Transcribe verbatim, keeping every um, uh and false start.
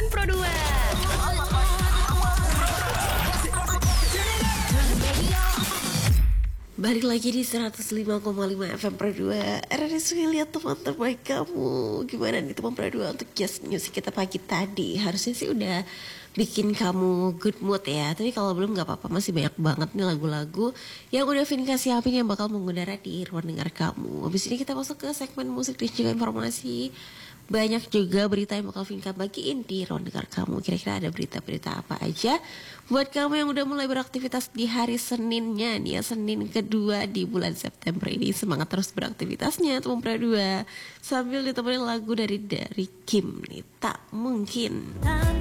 Segmen Pro dua. Balik lagi di seratus lima koma lima F M Pro dua. R R S lihat teman terbaik kamu. Gimana nih teman Pro dua untuk Just Music kita pagi tadi? Harusnya sih udah bikin kamu good mood ya. Tapi kalau belum gak apa-apa, masih banyak banget nih lagu-lagu yang udah Vin kasih siapin yang bakal mengudara di ruang dengar kamu. Habis ini kita masuk ke segmen musik dan juga informasi. Banyak juga berita yang bakal Vinka bagiin di ruang dengar kamu. Kira-kira ada berita-berita apa aja buat kamu yang udah mulai beraktivitas di hari Seninnya nih ya, Senin kedua di bulan September ini. Semangat terus beraktivitasnya teman Pro dua, sambil ditemenin lagu dari dari Kim nih, Tak Mungkin.